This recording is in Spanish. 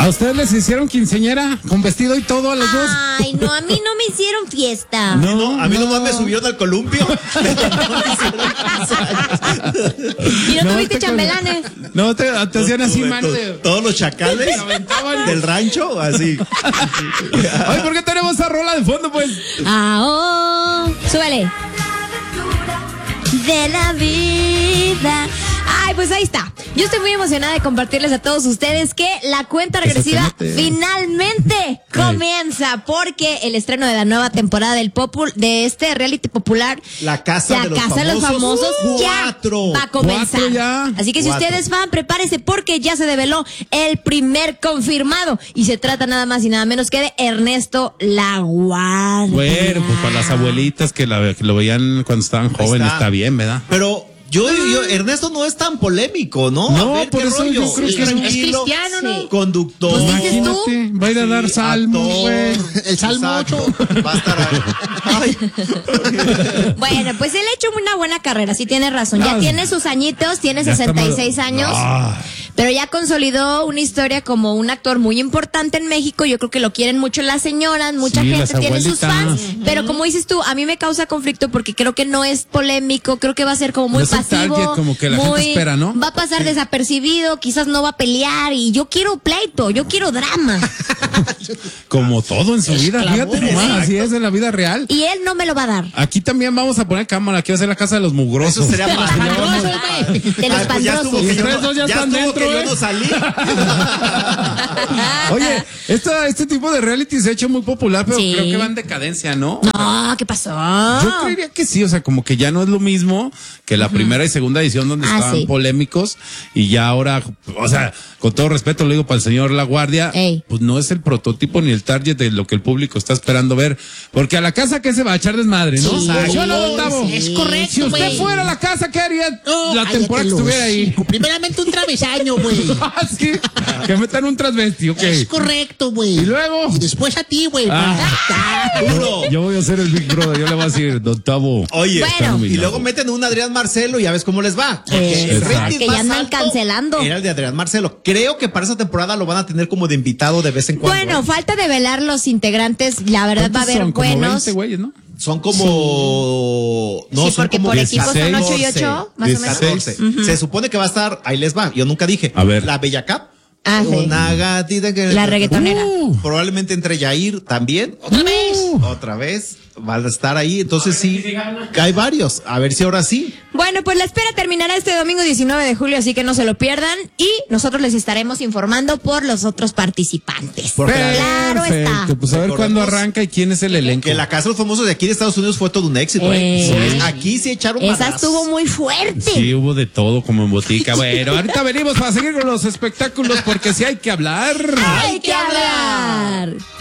¿A ustedes les hicieron quinceañera con vestido y todo a los dos? Ay, no, a mí no me hicieron fiesta. No, a mí nomás me subieron al columpio. ¿Y no tuviste chambelanes? No, te hacían así, mano. Todos los chacales del rancho, así. Ay, ¿por qué tenemos esa rola de fondo, pues? Súbele. De la vida. Ay, pues ahí está. Yo estoy muy emocionada de compartirles a todos ustedes que la cuenta regresiva finalmente comienza, porque el estreno de la nueva temporada de este reality popular, La Casa de los Famosos, ya va a comenzar. Ya. Así que si usted es fan, prepárese porque ya se develó el primer confirmado y se trata nada más y nada menos que de Ernesto La Guardia. Bueno, pues para las abuelitas que lo veían cuando estaban jóvenes, está bien, ¿verdad? Pero yo, Ernesto no es tan polémico, ¿no? No, a ver, por ¿qué eso rollo? yo creo que es cristiano, ¿no? Sí. Conductor. Pues dices tú. Imagínate, va a ir a dar salmo, güey. El Salmo 8. Va a estar ahí. Ay. Bueno, pues él ha hecho una buena carrera, sí tiene razón. Ya tiene sus añitos, tiene Ya está 66 años. Pero ya consolidó una historia como un actor muy importante en México. Yo creo que lo quieren mucho las señoras, mucha Sí, gente las tiene sus abuelitas. fans. Pero como dices tú, a mí me causa conflicto porque creo que no es polémico, creo que va a ser como muy No es el pasivo. target, como que la gente espera, ¿no? Va a pasar desapercibido, quizás no va a pelear y yo quiero pleito, yo quiero drama. Como todo en su vida, fíjate nomás, así es en la vida real. Y él no me lo va a dar. Aquí también vamos a poner cámara, aquí va a ser la casa de los mugrosos. Eso sería más. De los Pues ya estuvo pandrosos. que yo Ustedes dos ya no, ya están estuvo dentro, que yo ¿eh? no salí. Oye, este tipo de reality se ha hecho muy popular, pero Sí. creo que va en decadencia, ¿no? No, ¿qué pasó? Yo creería que sí, o sea, como que ya no es lo mismo que la primera y segunda edición donde estaban sí. polémicos y ya ahora, o sea, con todo respeto lo digo para el señor La Guardia, Ey. pues no es el prototipo ni el target de lo que el público está esperando ver, porque a la casa que se va a echar desmadre, ¿no? Sí. ¿Sí o no, don Tavo? Es correcto, Si usted güey. fuera a la casa, ¿qué haría No, la temporada que cállate, estuviera ahí? los- Primeramente un travesaño, güey. Sí, que metan un transvesti, ok. Es correcto, güey. ¿Y luego? Y después a ti, güey. Duro. Yo voy a ser el Big Brother, yo le voy a decir, don Tavo. Oye, Bueno. y luego meten un Adrián Marcelo y ya ves cómo les va. Porque el Exacto. rating Que ya más andan alto cancelando. Era el de Adrián Marcelo. Creo que para esa temporada lo van a tener como de invitado de vez en cuando. Bueno, falta develar los integrantes. La verdad va a haber Son como buenos. 20 güeyes, ¿no? Son como. No, Sí, son porque como por equipos son 16, 8 y 8, más o menos. 14. Se supone que va a estar. Ahí les va. Yo nunca dije. A ver. La Bella Cap. Ah, sí. Una gatita que. La reggaetonera. Probablemente entre Yair también. ¿Otra vez? Otra vez. Van a estar ahí. Entonces sí. Hay varios. A ver si ahora sí. Bueno, pues la espera terminará este domingo 19 de julio, así que no se lo pierdan. Y nosotros les estaremos informando por los otros participantes. Claro está. Perfecto, pues a ver Recordemos cuándo arranca y quién es el elenco. Que la Casa de los Famosos de aquí de Estados Unidos fue todo un éxito. Sí. Aquí sí echaron Esa madrazos. estuvo muy fuerte. Sí, hubo de todo como en botica. Bueno, ahorita venimos para seguir con los espectáculos porque sí hay que hablar. ¡Hay que hablar!